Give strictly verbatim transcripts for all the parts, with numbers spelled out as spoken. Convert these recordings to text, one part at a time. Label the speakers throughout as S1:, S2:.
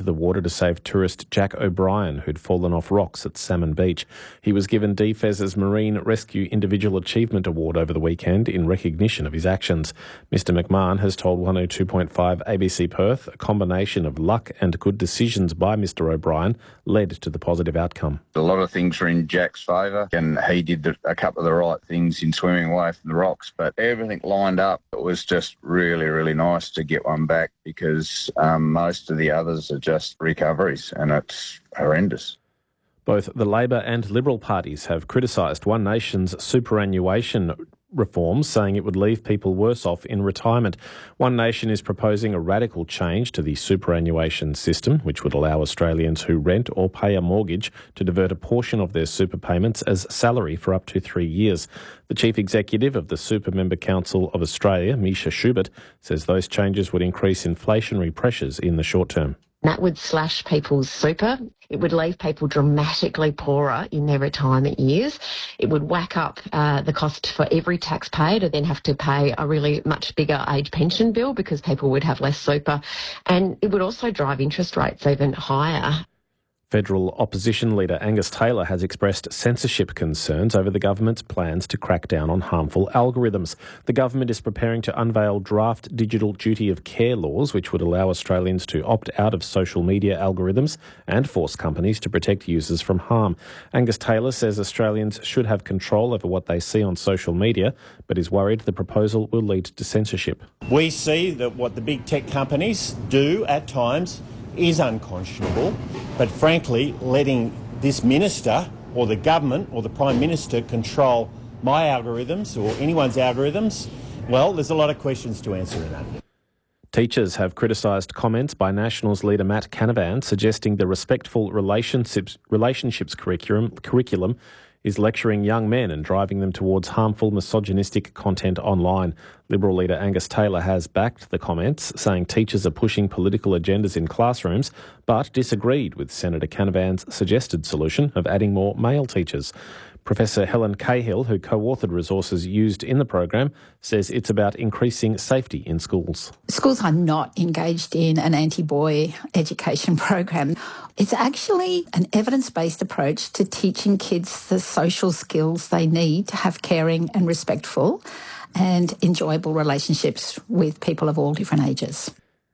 S1: into the water to save tourist Jack O'Brien, who'd fallen off rocks at Salmon Beach. He was given D F E S's Marine Rescue Individual Achievement Award over the weekend in recognition of his actions. Mister McMahon has told one oh two point five A B C Perth a combination of luck and good decisions by Mister O'Brien led to the positive outcome.
S2: A lot of things were in Jack's favour, and he did a couple of the right things in swimming away from the rocks, but everything lined up. It was just really, really nice to get one back because um, most of the others are just recoveries, and it's horrendous.
S1: Both the Labor and Liberal parties have criticised One Nation's superannuation reforms, saying it would leave people worse off in retirement. One Nation is proposing a radical change to the superannuation system, which would allow Australians who rent or pay a mortgage to divert a portion of their super payments as salary for up to three years. The Chief Executive of the Super Member Council of Australia, Misha Schubert, says those changes would increase inflationary pressures in the short term.
S3: That would slash people's super. It would leave people dramatically poorer in their retirement years. It would whack up uh, the cost for every taxpayer to then have to pay a really much bigger age pension bill because people would have less super. And it would also drive interest rates even higher.
S1: Federal opposition leader Angus Taylor has expressed censorship concerns over the government's plans to crack down on harmful algorithms. The government is preparing to unveil draft digital duty of care laws, which would allow Australians to opt out of social media algorithms and force companies to protect users from harm. Angus Taylor says Australians should have control over what they see on social media, but is worried the proposal will lead to censorship.
S4: We see that what the big tech companies do at times is unconscionable, but frankly, letting this minister or the government or the Prime Minister control my algorithms or anyone's algorithms, well, there's a lot of questions to answer in that.
S1: Teachers have criticised comments by Nationals leader Matt Canavan suggesting the respectful relationships, relationships curriculum, curriculum is lecturing young men and driving them towards harmful misogynistic content online. Liberal leader Angus Taylor has backed the comments, saying teachers are pushing political agendas in classrooms, but disagreed with Senator Canavan's suggested solution of adding more male teachers. Professor Helen Cahill, who co-authored resources used in the program, says it's about increasing safety in schools.
S5: Schools are not engaged in an anti-boy education program. It's actually an evidence-based approach to teaching kids the social skills they need to have caring and respectful and enjoyable relationships with people of all different ages.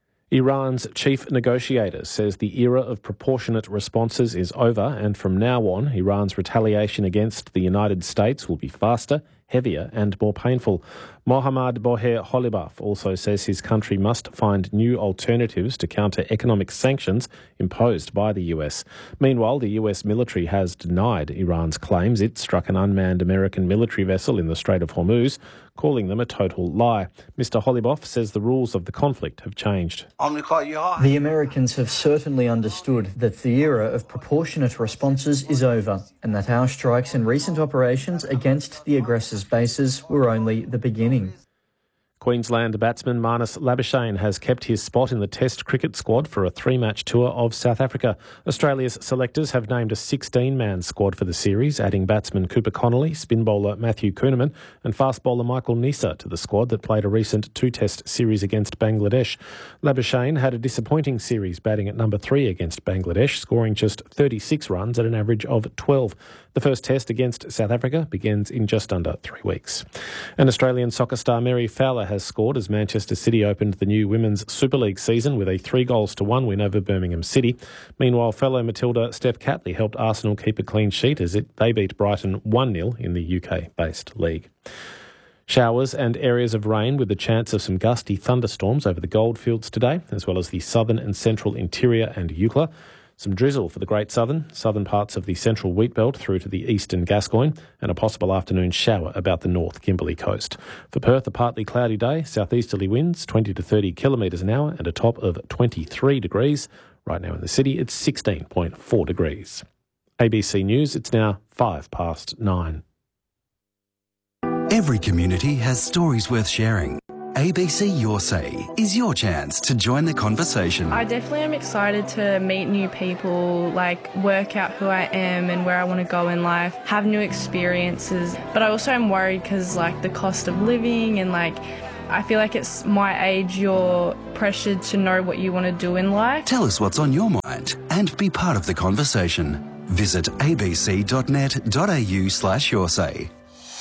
S1: Iran's chief negotiator says the era of proportionate responses is over, and from now on, Iran's retaliation against the United States will be faster, heavier and more painful. Mohammad Boher Holibaf also says his country must find new alternatives to counter economic sanctions imposed by the U S. Meanwhile, the U S military has denied Iran's claims it struck an unmanned American military vessel in the Strait of Hormuz, calling them a total lie. Mister Holibaf says the rules of the conflict have changed.
S6: The Americans have certainly understood that the era of proportionate responses is over, and that our strikes and recent operations against the aggressors' bases were only the beginning.
S1: Queensland batsman Marnus Labuschagne has kept his spot in the Test cricket squad for a three-match tour of South Africa. Australia's selectors have named a sixteen-man squad for the series, adding batsman Cooper Connolly, spin bowler Matthew Kuhnemann and fast bowler Michael Neser to the squad that played a recent two-test series against Bangladesh. Labuschagne had a disappointing series batting at number three against Bangladesh, scoring just thirty-six runs at an average of twelve. The first test against South Africa begins in just under three weeks. And Australian soccer star Mary Fowler has scored as Manchester City opened the new Women's Super League season with a three goals to one win over Birmingham City. Meanwhile, fellow Matilda Steph Catley helped Arsenal keep a clean sheet as it, they beat Brighton one nil in the U K-based league. Showers and areas of rain with the chance of some gusty thunderstorms over the Goldfields today, as well as the southern and central interior and Eucla. Some drizzle for the Great Southern, southern parts of the central Wheatbelt through to the eastern Gascoyne, and a possible afternoon shower about the north Kimberley coast. For Perth, a partly cloudy day, southeasterly winds twenty to thirty kilometres an hour and a top of twenty-three degrees. Right now in the city, it's sixteen point four degrees. A B C News, it's now five past nine.
S7: Every community has stories worth sharing. A B C Your Say is your chance to join the conversation.
S8: I definitely am excited to meet new people, like work out who I am and where I want to go in life, have new experiences. But I also am worried because like the cost of living and like I feel like it's my age, you're pressured to know what you want to do in life.
S7: Tell us what's on your mind and be part of the conversation. Visit abc.net.au slash your say.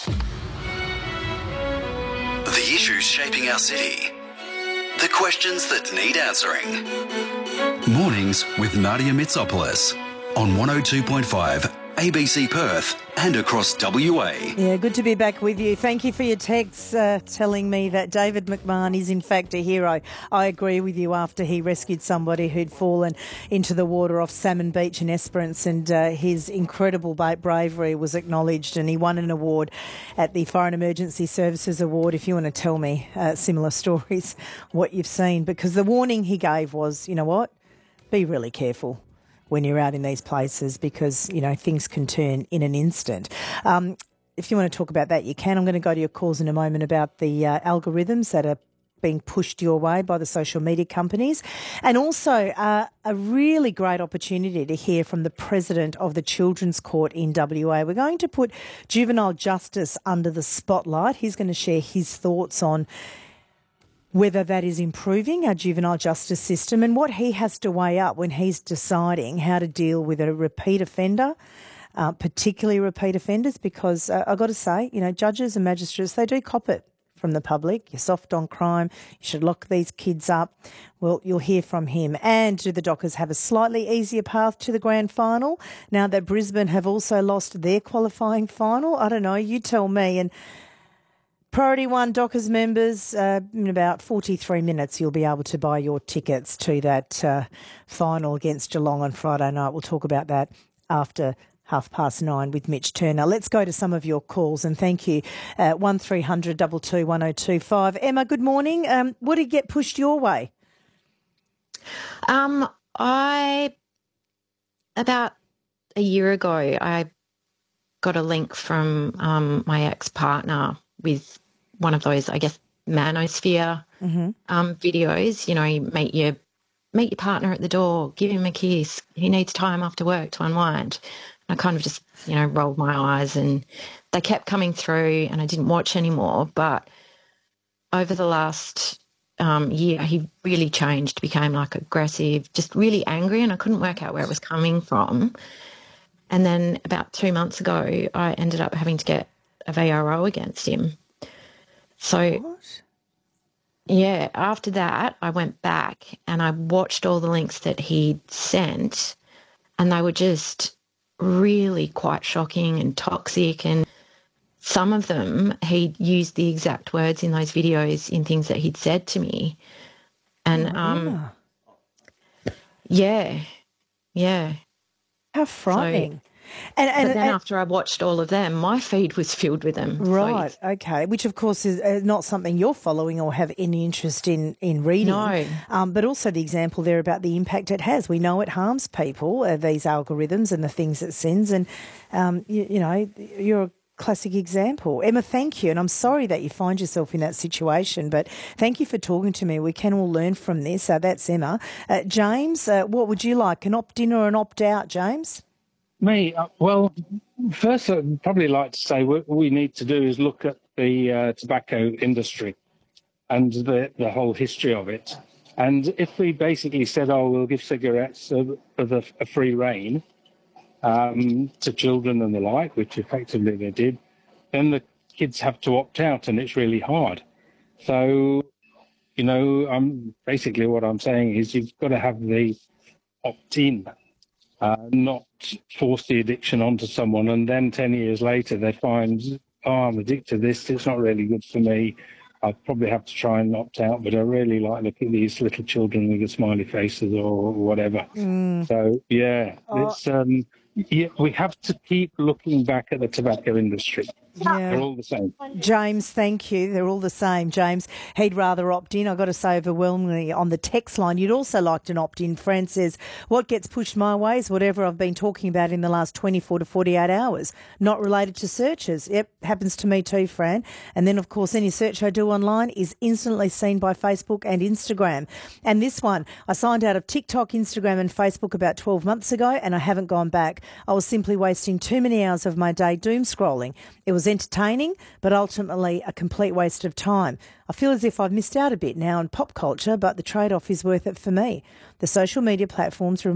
S7: The issues shaping our city. The questions that need answering. Mornings with Nadia Mitsopoulos on one oh two point five A B C Perth and across W A.
S9: Yeah, good to be back with you. Thank you for your texts uh, telling me that David McMahon is in fact a hero. I agree with you after he rescued somebody who'd fallen into the water off Salmon Beach in Esperance, and uh, his incredible bravery was acknowledged, and he won an award at the Foreign Emergency Services Award. If you want to tell me uh, similar stories, what you've seen, because the warning he gave was, you know what, be really careful when you're out in these places, because, you know, things can turn in an instant. Um, if you want to talk about that, you can. I'm going to go to your calls in a moment about the uh, algorithms that are being pushed your way by the social media companies, and also uh, a really great opportunity to hear from the President of the Children's Court in W A. We're going to put juvenile justice under the spotlight. He's going to share his thoughts on whether that is improving our juvenile justice system and what he has to weigh up when he's deciding how to deal with a repeat offender, uh, particularly repeat offenders, because uh, I've got to say, you know, judges and magistrates, they do cop it from the public. You're soft on crime. You should lock these kids up. Well, you'll hear from him. And do the Dockers have a slightly easier path to the grand final now that Brisbane have also lost their qualifying final? I don't know. You tell me. And Priority One Dockers members, uh, in about forty-three minutes, you'll be able to buy your tickets to that uh, final against Geelong on Friday night. We'll talk about that after half past nine with Mitch Turner. Let's go to some of your calls, and thank you. Uh, one three hundred two two one oh two five. Emma, good morning. Um, what did get pushed your way?
S3: Um, I, about a year ago, I got a link from um, my ex-partner with one of those, I guess, manosphere mm-hmm. um, videos. You know, you meet your meet your partner at the door, give him a kiss. He needs time after work to unwind. I kind of just, you know, rolled my eyes, and they kept coming through, and I didn't watch anymore. But over the last um, year, he really changed, became like aggressive, just really angry, and I couldn't work out where it was coming from. And then about two months ago, I ended up having to get a V R O against him. So, what? Yeah, after that, I went back and I watched all the links that he'd sent, and they were just really quite shocking and toxic. And some of them, he'd used the exact words in those videos in things that he'd said to me. And, oh, um, yeah, yeah.
S9: How frightening.
S3: So,
S9: And, and,
S3: but then
S9: and,
S3: after I watched all of them, my feed was filled with them.
S9: Right,
S3: so
S9: okay, which of course is uh, not something you're following or have any interest in, in reading.
S3: No.
S9: Um, but also the example there about the impact it has. We know it harms people, uh, these algorithms and the things it sends. And, um, you, you know, you're a classic example. Emma, thank you. And I'm sorry that you find yourself in that situation, but thank you for talking to me. We can all learn from this. Uh, that's Emma. Uh, James, uh, what would you like, an opt-in or an opt-out, James?
S10: Me, uh, well, first I'd probably like to say what we need to do is look at the uh, tobacco industry and the, the whole history of it. And if we basically said, oh, we'll give cigarettes a, a, a free rein um, to children and the like, which effectively they did, then the kids have to opt out, and it's really hard. So, you know, I'm basically what I'm saying is you've got to have the opt-in. Uh, not force the addiction onto someone, and then ten years later they find, oh, I'm addicted to this, it's not really good for me. I'll probably have to try and opt out, but I really like looking at these little children with the smiley faces or whatever. Mm. So, yeah, oh. it's um, yeah, we have to keep looking back at the tobacco industry. Yeah. They're all the same.
S9: James, thank you. They're all the same, James. He'd rather opt in. I've got to say overwhelmingly on the text line, you'd also like an opt in. Fran says, what gets pushed my way is whatever I've been talking about in the last twenty-four to forty-eight hours, not related to searches. Yep, happens to me too, Fran. And then, of course, any search I do online is instantly seen by Facebook and Instagram. And this one, I signed out of TikTok, Instagram and Facebook about twelve months ago, and I haven't gone back. I was simply wasting too many hours of my day doom scrolling. It was was entertaining, but ultimately a complete waste of time. I feel as if I've missed out a bit now on pop culture, but the trade-off is worth it for me. The social media platforms